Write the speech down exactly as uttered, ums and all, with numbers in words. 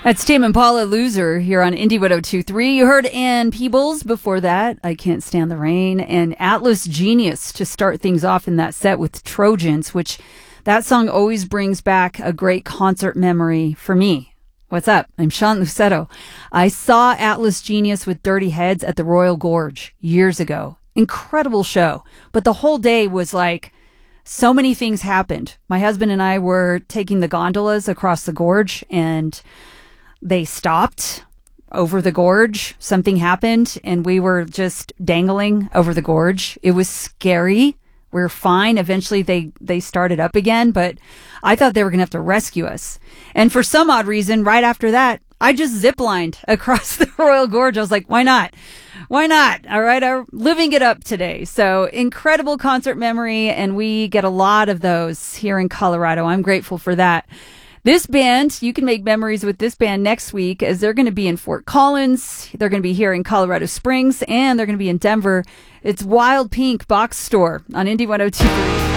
That's Tame Impala Loser here on Indie one oh two point three. You heard Ann Peebles before that, I Can't Stand the Rain, and Atlas Genius to start things off in that set with Trojans, which that song always brings back a great concert memory for me. What's up? I'm Sean Lucetto. I saw Atlas Genius with Dirty Heads at the Royal Gorge years ago. Incredible show. But the whole day was like, so many things happened. My husband and I were taking the gondolas across the gorge, and they stopped over the gorge. Something happened, and we were just dangling over the gorge. It was scary. We were fine. Eventually, they, they started up again, but I thought they were going to have to rescue us. And for some odd reason, right after that, I just ziplined across the Royal Gorge. I was like, why not? Why not? All right. I'm living it up today. So incredible concert memory. And we get a lot of those here in Colorado. I'm grateful for that. This band, you can make memories with this band next week, as they're going to be in Fort Collins. They're going to be here in Colorado Springs, and they're going to be in Denver. It's Wild Pink Box Store on Indie one oh two point three.